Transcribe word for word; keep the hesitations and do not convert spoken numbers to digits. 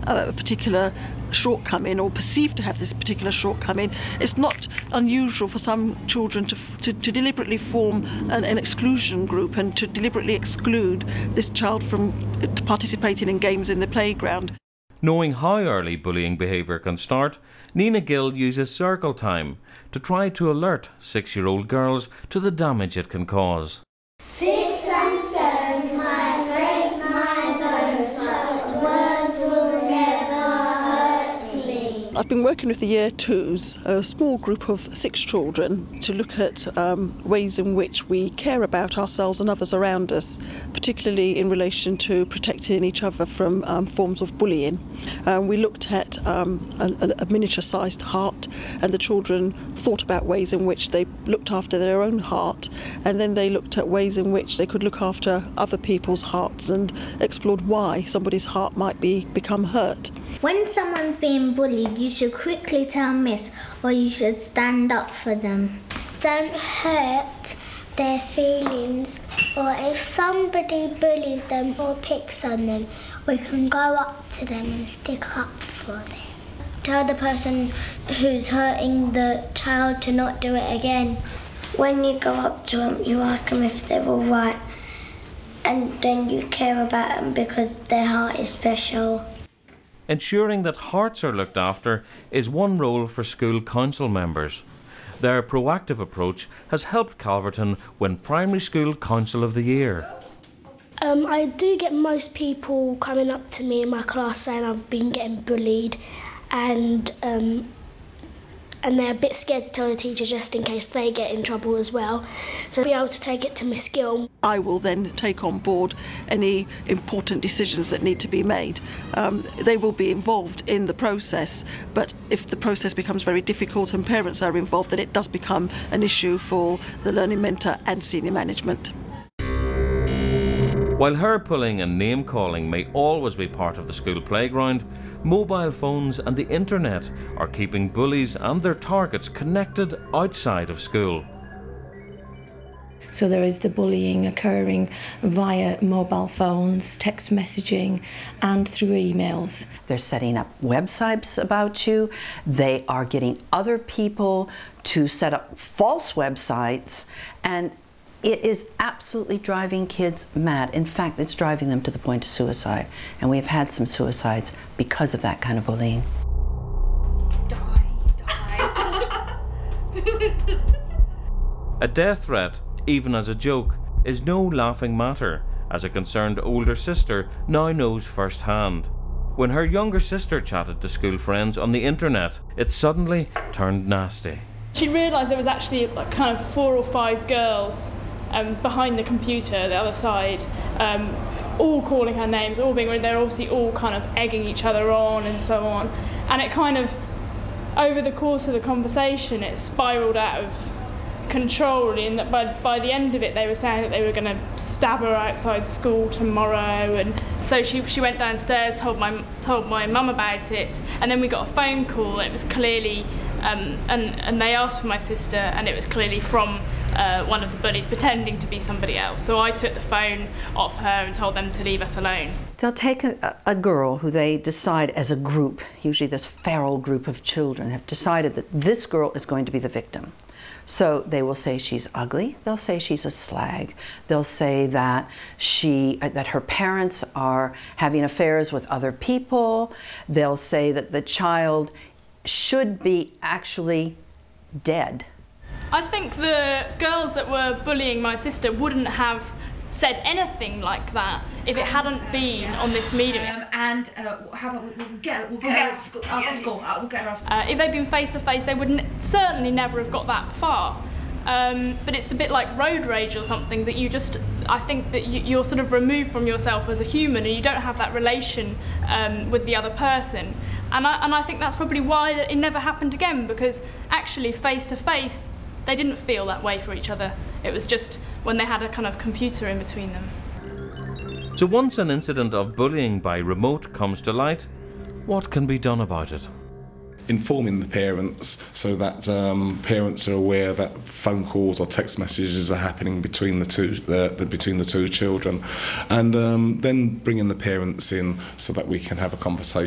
a particular shortcoming or perceived to have this particular shortcoming, it's not unusual for some children to, to, to deliberately form an, an exclusion group and to deliberately exclude this child from participating in games in the playground. Knowing how early bullying behaviour can start, Nina Gill uses circle time to try to alert six-year-old girls to the damage it can cause. Sticks and stones might break my bones, but words will never hurt me. I've been working with the year twos, a small group of six children, to look at um, ways in which we care about ourselves and others around us, particularly in relation to protecting each other from um, forms of bullying. Um, we looked at um, a, a miniature-sized heart, and the children thought about ways in which they looked after their own heart, and then they looked at ways in which they could look after other people's hearts and explored why somebody's heart might be become hurt. When someone's being bullied, you should quickly tell Miss, or you should stand up for them. Don't hurt their feelings, or if somebody bullies them or picks on them, we can go up to them and stick up for them. Tell the person who's hurting the child to not do it again. When you go up to them, you ask them if they're all right, and then you care about them because their heart is special. Ensuring that hearts are looked after is one role for school council members. Their proactive approach has helped Calverton win Primary School Council of the Year. Um, I do get most people coming up to me in my class saying I've been getting bullied, and um, and they're a bit scared to tell the teacher just in case they get in trouble as well. So to be able to take it to Miss Gill. I will then take on board any important decisions that need to be made. Um, they will be involved in the process, but if the process becomes very difficult and parents are involved, then it does become an issue for the learning mentor and senior management. While hair pulling and name calling may always be part of the school playground, mobile phones and the internet are keeping bullies and their targets connected outside of school. So there is the bullying occurring via mobile phones, text messaging, and through emails. They're setting up websites about you. They are getting other people to set up false websites, and it is absolutely driving kids mad. In fact, it's driving them to the point of suicide. And we've had some suicides because of that kind of bullying. Die, die. A death threat, even as a joke, is no laughing matter, as a concerned older sister now knows firsthand. When her younger sister chatted to school friends on the internet, it suddenly turned nasty. She realised there was actually like kind of four or five girls Um, behind the computer, the other side, um, all calling her names, all being, they're obviously all kind of egging each other on and so on. And it kind of, over the course of the conversation, it spiralled out of control, in that by, by the end of it they were saying that they were going to stab her outside school tomorrow. And so she, she went downstairs, told my, told my mum about it, and then we got a phone call, and it was clearly, um, and, and they asked for my sister, and it was clearly from Uh, one of the bullies pretending to be somebody else. So I took the phone off her and told them to leave us alone. They'll take a, a girl who they decide as a group, usually this feral group of children, have decided that this girl is going to be the victim. So they will say she's ugly, they'll say she's a slag, they'll say that, she, that her parents are having affairs with other people, they'll say that the child should be actually dead. I think the girls that were bullying my sister wouldn't have said anything like that if it hadn't been on this medium. Um, and uh, how about we'll get, we'll get her after school, after school. Uh, we'll get her after school. Uh, if they'd been face to face, they would n certainly never have got that far. Um, but it's a bit like road rage or something, that you just, I think that you, you're sort of removed from yourself as a human, and you don't have that relation um, with the other person. And I, and I think that's probably why it never happened again, because actually face to face, they didn't feel that way for each other. It was just when they had a kind of computer in between them. So once an incident of bullying by remote comes to light, what can be done about it? Informing the parents so that um, parents are aware that phone calls or text messages are happening between the two, uh, the, between the two children, and um, then bringing the parents in so that we can have a conversation.